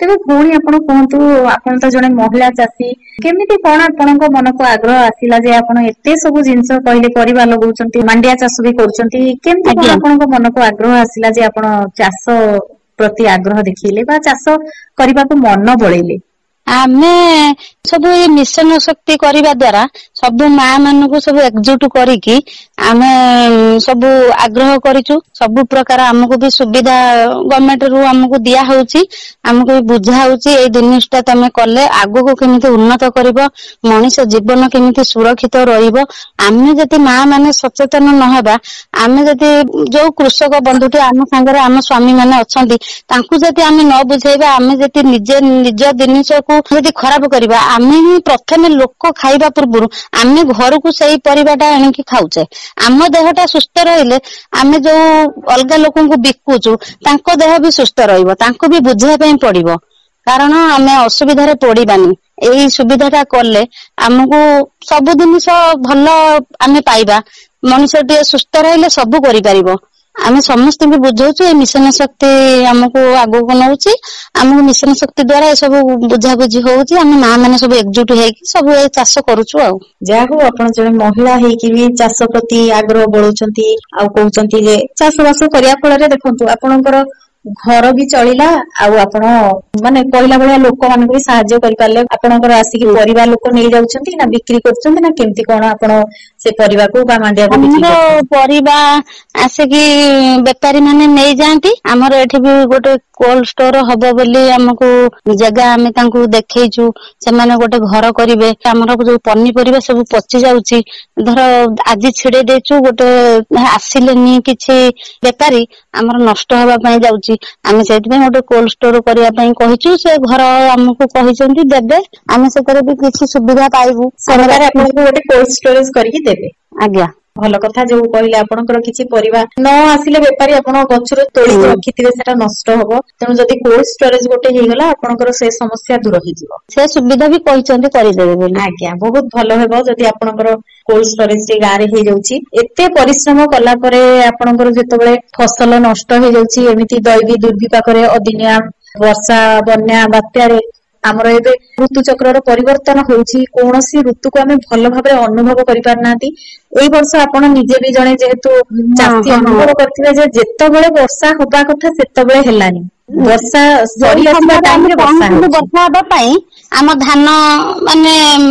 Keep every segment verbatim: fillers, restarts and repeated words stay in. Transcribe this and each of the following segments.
ତେବେ ପୁଣି ଆପଣ କୁହନ୍ତୁ, ଆପଣ ତ ଜଣେ ମହିଳା ଚାଷୀ, କେମିତି କଣ ଆପଣଙ୍କ ମନକୁ ଆଗ୍ରହ ଆସିଲା ଯେ ଆପଣ ଏତେ ସବୁ ଜିନିଷ କହିଲେ, ପରିବା ଲଗାଉଛନ୍ତି, ମାଣ୍ଡିଆ ଚାଷ ବି କରୁଛନ୍ତି, କେମିତି କଣ ଆଜ୍ଞା। ଆପଣଙ୍କ ମନକୁ ଆଗ୍ରହ ଆସିଲା ଯେ ଆପଣ ଚାଷ ପ୍ରତି ଆଗ୍ରହ ଦେଖେଇଲେ ବା ଚାଷ କରିବାକୁ ମନ ବଳେଇଲେ? ଆମେ ସବୁ ଏଇ ମିଶନ ଶକ୍ତି କରିବା ଦ୍ଵାରା ସବୁ ମା ମାନଙ୍କୁ ସବୁ ଏକଜୁଟ କରିକି ଆମେ ସବୁ ଆଗ୍ରହ କରିଛୁ। ସବୁ ପ୍ରକାର ଆମକୁ ବି ସୁବିଧା ଗଭର୍ଣମେଣ୍ଟ ରୁ ଆମକୁ ଦିଆ ହଉଛି। ଆମକୁ ବି ବୁଝା ହଉଛି ଏଇ ଜିନିଷ ଟା ତମେ କଲେ ଆଗକୁ କେମିତି ଉନ୍ନତ କରିବ, ମଣିଷ ଜୀବନ କେମିତି ସୁରକ୍ଷିତ ରହିବ। ଆମେ ଯଦି ମା ମାନେ ସଚେତନ ନହେବା, ଆମେ ଯଦି ଯୋଉ କୃଷକ ବନ୍ଧୁଟି ଆମ ସାଙ୍ଗରେ ଆମ ସ୍ଵାମୀ ମାନେ ଅଛନ୍ତି, ତାଙ୍କୁ ଯଦି ଆମେ ନ ବୁଝେଇବା, ଆମେ ଯଦି ନିଜେ ନିଜ ଜିନିଷକୁ ଯଦି ଖରାପ କରିବା, ଆମେ ହିଁ ପ୍ରଥମେ ଲୋକ ଖାଇବା ପୂର୍ବରୁ ଆମେ ଘରକୁ ସେଇ ପରିବାଟା ଆଣିକି ଖାଉଛେ। ଆମ ଦେହଟା ସୁସ୍ଥ ରହିଲେ ଆମେ ଯୋଉ ଅଲଗା ଲୋକଙ୍କୁ ବିକୁଛୁ ତାଙ୍କ ଦେହ ବି ସୁସ୍ଥ ରହିବ। ତାଙ୍କୁ ବି ବୁଝେଇବା ପାଇଁ ପଡିବ, କାରଣ ଆମେ ଅସୁବିଧାରେ ପଡିବାନି। ଏଇ ସୁବିଧା ଟା କଲେ ଆମକୁ ସବୁ ଜିନିଷ ଭଲ ଆମେ ପାଇବା। ମଣିଷ ଟିକେ ସୁସ୍ଥ ରହିଲେ ସବୁ କରିପାରିବ। ଆମେ ସମସ୍ତଙ୍କୁ ବୁଝଉଛୁ, ଏ ମିଶନ ଶକ୍ତି ଆମକୁ ଆଗକୁ ନଉଛି। ଆମକୁ ମିଶନ ଶକ୍ତି ଦ୍ଵାରା ଏ ସବୁ ବୁଝାବୁଝି ହଉଛି। ଆମେ ମା ମାନେ ସବୁ ଏକଜୁଟ ହେଇକି ସବୁ ଏ ଚାଷ କରୁଛୁ ଆଉ। ଯାହା ହଉ, ଆପଣ ଜଣେ ମହିଳା ହେଇକି ବି ଚାଷ ପ୍ରତି ଆଗ୍ରହ ବଢଉଛନ୍ତି, ଆଉ କହୁଛନ୍ତି ଯେ ଚାଷ ବାସ କରିବା ଫଳରେ ଦେଖନ୍ତୁ ଆପଣଙ୍କର ଘର ବି ଚଳିଲା, ଆଉ ଆପଣ ମାନେ କହିଲା ଭଳିଆ ଲୋକମାନଙ୍କୁ ବି ସାହାଯ୍ୟ କରିପାରିଲେ। ଆପଣଙ୍କର ଆସିକି ପରିବାର ଲୋକ ନେଇଯାଉଛନ୍ତି ନା ବିକ୍ରି କରୁଛନ୍ତି, ନା କେମିତି କଣ ଆପଣ ସେ ପରିବାକୁ ବା ମାଣ୍ଡିଆକୁ ବିକ୍ରି ଆମର କରୁଛନ୍ତି? ପରିବା ଆସିକି ବେପାରୀ ମାନେ ନେଇଯାଆନ୍ତି। ଆମର ଏଠି ବି ଗୋଟେ କୋଲ୍ଡ ଷ୍ଟୋର ହବ ବୋଲି ଆମକୁ ଜାଗା ଆମେ ତାଙ୍କୁ ଦେଖେଇଛୁ। ସେମାନେ ଗୋଟେ ଘର କରିବେ। ଆମର ଯୋଉ ପନିପରିବା ସବୁ ପଚି ଯାଉଛି, ଧର ଆଜି ଛିଡେଇ ଦେଇଛୁ, ଗୋଟେ ଆସିଲେନି କିଛି ବେପାରୀ, ଆମର ନଷ୍ଟ ହବା ପାଇଁ ଯାଉଛି। ଆମେ ସେଇଥିପାଇଁ ଗୋଟେ କୋଲ୍ଡ ଷ୍ଟୋର କରିବା ପାଇଁ କହିଛୁ। ସେ ଘର ଆମକୁ କହିଛନ୍ତି ଦେବେ, ଆମେ ସେଥିରେ ବି କିଛି ସୁବିଧା ପାଇବୁ। ଆମେ ସରକାର ରଖି ଆପଣଙ୍କୁ ଗୋଟେ କୋଲ୍ଡ ଷ୍ଟୋରେଜ କରିକି ଦେବେ। ଆଜ୍ଞା। ଭଲ କଥା, ଯୋଉ କହିଲେ ଆପଣଙ୍କର କିଛି ପରିବା ନ ଆସିଲେ ବେପାରୀ ଆପଣ ଗଛରୁ ତୋଳିକି ହୁଁ ରଖିଥିବେ, ସେଟା ନଷ୍ଟ ହବ। ତେଣୁ ଯଦି କୋଲ୍ଡ ଷ୍ଟୋରେଜ ଗୋଟେ ହେଇଗଲା, ଆପଣଙ୍କର ସେ ସମସ୍ୟା ଦୂର ହେଇଯିବ। ସେ ସୁବିଧା ବି କହିଛନ୍ତି କରିଦେବେ ବୋଲି। ଆଜ୍ଞା, ବହୁତ ଭଲ ହେବ ଯଦି ଆପଣଙ୍କର କୋଲ୍ଡ ଷ୍ଟୋରେଜ ଟି ଗାଁରେ ହେଇଯାଉଛି। ଏତେ ପରିଶ୍ରମ କଲା ପରେ ଆପଣଙ୍କର ଯେତେବେଳେ ଫସଲ ନଷ୍ଟ ହେଇଯାଉଛି, ଏମିତି ଦୈବିକ ଦୁର୍ବିପାକରେ, ଅଦିନିଆ ବର୍ଷା, ବନ୍ୟା, ବାତ୍ୟାରେ ଆମର ଏବେ ଋତୁଚକ୍ରର ପରିବର୍ତ୍ତନ ହଉଛି। କୌଣସି ଋତୁକୁ ଆମେ ଭଲ ଭାବରେ ଅନୁଭବ କରିପାରୁନାହାନ୍ତି। ଏଇ ବର୍ଷ ଆପଣ ନିଜେ ବି ଜଣେ ଯେହେତୁ ହଁ ଚାଷୀ, ହଁ। ଅନୁଭବ କରିଥିବେ ଯେ ଯେତେବେଳେ ବର୍ଷା ହବା କଥା ସେତେବେଳେ ହେଲାନି। ବର୍ଷା ଯୋଉ ସରି ଆସିବା ସମୟରେ ଆମେ ଟାଇମରେ ବର୍ଷା ଚାହୁଁଥିଲୁ ହଉଛି। ବର୍ଷା ହବା ପାଇଁ, ଆମ ଧାନ ମାନେ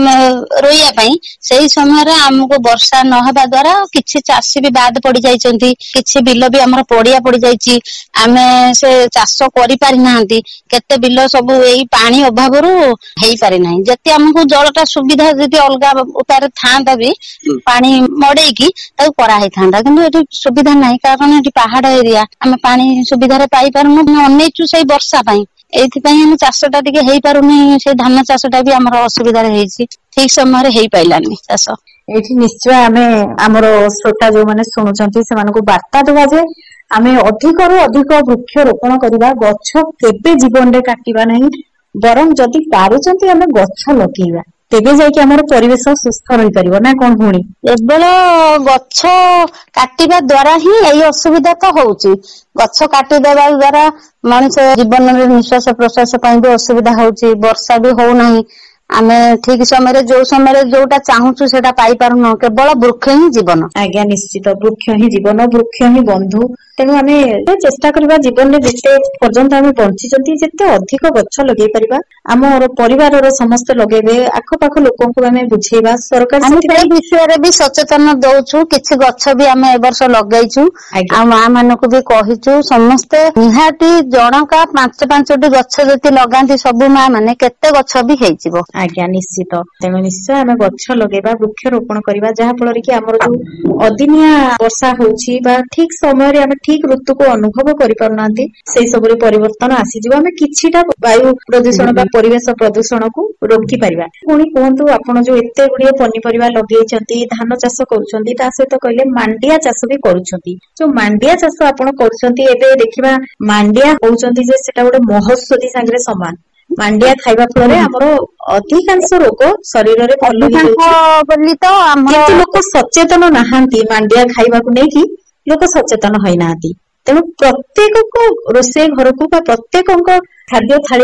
ରୋଇବା ପାଇଁ, ସେଇ ସମୟରେ ଆମକୁ ବର୍ଷା ନହେବା ଦ୍ଵାରା କିଛି ଚାଷୀ ବି ବାଦ ପଡି ଯାଇଛନ୍ତି। କିଛି ବିଲ ବି ଆମର ପଡିଆ ପଡି ଯାଇଛି। ଆମେ ସେ ଚାଷ କରିପାରି ନାହାନ୍ତି। କେତେ ବିଲ ସବୁ ଏଇ ପାଣି ଅଭାବରୁ ହେଇପାରି ନାହିଁ। ଯେତେ ଆମକୁ ଜଳଟା ସୁବିଧା ଯଦି ଅଲଗା ଉପାୟରେ ଥାଆନ୍ତା ବି ପାଣି ମଡେଇକି ତାକୁ କରାହେଇଥାନ୍ତା, କିନ୍ତୁ ଏଠି ସୁବିଧା ନାହିଁ। କାରଣ ଏଠି ପାହାଡ ଏରିଆ, ଆମେ ପାଣି ସୁବିଧାରେ ପାଇପାରୁନୁ। ଅନେଇଛୁ ସେଇ ବର୍ଷା ପାଇଁ। ଏଇଥିପାଇଁ ଆମ ଚାଷ ଟା ଟିକେ ହେଇପାରୁନି। ସେଇ ଧାନ ଚାଷ ଟା ବି ଆମର ଅସୁବିଧାରେ ହେଇଛି। ଠିକ ସମୟରେ ହେଇପାରିଲାନି ଚାଷ। ଏଇଠି ନିଶ୍ଚୟ ଆମେ ଆମର ଶ୍ରୋତା ଯୋଉମାନେ ଶୁଣୁଛନ୍ତି ସେମାନଙ୍କୁ ବାର୍ତ୍ତା ଦେବା ଯେ ଆମେ ଅଧିକରୁ ଅଧିକ ବୃକ୍ଷ ରୋପଣ କରିବା। ଗଛ କେବେ ଜୀବନରେ କାଟିବା ନାହିଁ, ବରଂ ଯଦି ପାରୁଛନ୍ତି ଆମେ ଗଛ ଲଗେଇବା। ତେବେ ଯାଇକି ଆମର ପରିବେଶ ସୁସ୍ଥ ରହିପାରିବ, ନା କଣ ଭଉଣୀ? କେବଳ ଗଛ କାଟିବା ଦ୍ଵାରା ହିଁ ଏଇ ଅସୁବିଧା ତ ହଉଛି। ଗଛ କାଟିଦେବା ଦ୍ଵାରା ମଣିଷ ଜୀବନରେ ନିଶ୍ୱାସ ପ୍ରଶ୍ୱାସ ପାଇଁ ବି ଅସୁବିଧା ହଉଛି। ବର୍ଷା ବି ହଉନାହିଁ। ଆମେ ଠିକ ସମୟରେ ଯୋଉ ସମୟରେ ଯୋଉଟା ଚାହୁଁଛୁ ସେଇଟା ପାଇପାରୁନୁ। କେବଳ ବୃକ୍ଷ ହିଁ ଜୀବନ। ଆଜ୍ଞା, ନିଶ୍ଚିତ। ବୃକ୍ଷ ହିଁ ଜୀବନ, ବୃକ୍ଷ ହିଁ ବନ୍ଧୁ। ତେଣୁ ଆମେ ଚେଷ୍ଟା କରିବା ଜୀବନରେ ଯେତେ ପର୍ଯ୍ୟନ୍ତ ଆମେ ବଞ୍ଚିଛନ୍ତି ଯେତେ ଅଧିକ ଗଛ ଲଗେଇ ପାରିବା। ଆମର ପରିବାରର ସମସ୍ତେ ଲଗେଇବେ, ଆଖପାଖ ଲୋକଙ୍କୁ ଆମେ ବୁଝେଇବା। ସରକାର ଆମେ ସେଇ ସେଥିପାଇଁ ବିଷୟରେ ବି ସଚେତନ ଦଉଛୁ। କିଛି ଗଛ ବି ଆମେ ଏ ବର୍ଷ ଲଗେଇଛୁ। ଆଜ୍ଞା ଆଉ ମା ମାନଙ୍କୁ ବି କହିଛୁ, ସମସ୍ତେ ନିହାତି ଜଣକା ପାଞ୍ଚ ପାଞ୍ଚଟି ଗଛ ଯଦି ଲଗାନ୍ତି ସବୁ ମା ମାନେ, କେତେ ଗଛ ବି ହେଇଯିବ। ଆଜ୍ଞା, ନିଶ୍ଚିତ। ତେଣୁ ନିଶ୍ଚୟ ଆମେ ଗଛ ଲଗେଇବା, ବୃକ୍ଷରୋପଣ କରିବା। ଯାହା ଫଳରେ କି ଆମର ଯୋଉ ଅଦିନିଆ ବର୍ଷା ହଉଛି ବା ଠିକ ସମୟରେ ଆମେ ଠିକ ଋତୁକୁ ଅନୁଭବ କରିପାରୁନାହାନ୍ତି, ସେଇ ସବୁରେ ପରିବର୍ତ୍ତନ ଆସିଯିବ। ଆମେ କିଛିଟା ବାୟୁ ପ୍ରଦୂଷଣ ବା ପରିବେଶ ପ୍ରଦୂଷଣକୁ ରୋକି ପାରିବା। ପୁଣି କୁହନ୍ତୁ, ଆପଣ ଯୋଉ ଏତେ ଗୁଡିଏ ପନିପରିବା ଲଗେଇଛନ୍ତି, ଧାନ ଚାଷ କରୁଛନ୍ତି, ତା ସହିତ କହିଲେ ମାଣ୍ଡିଆ ଚାଷ ବି କରୁଛନ୍ତି। ଯୋଉ ମାଣ୍ଡିଆ ଚାଷ ଆପଣ କରୁଛନ୍ତି, ଏବେ ଦେଖିବା ମାଣ୍ଡିଆ କହୁଛନ୍ତି ଯେ ସେଟା ଗୋଟେ ମହୌଷଧି ସାଙ୍ଗରେ ସମାନ। ମାଣ୍ଡିଆ ଖାଇବା ଫଳରେ ଆମର ଅଧିକାଂଶ ରୋଗ ଶରୀରରେ ଭଲ ଅଧିକାଂଶ ହେଇଯାଉଛି। ବୋଲି ତ ଆମର କିନ୍ତୁ ଲୋକ ସଚେତନ ନାହାନ୍ତି। ମାଣ୍ଡିଆ ଖାଇବାକୁ ନେଇକି ଲୋକ ସଚେତନ ହୋଇନାହାନ୍ତି। ତେଣୁ ପ୍ରତ୍ୟେକଙ୍କ ରୋଷେଇ ଘରକୁ ବା ପ୍ରତ୍ୟେକଙ୍କ ଖାଦ୍ୟ ଥାଳି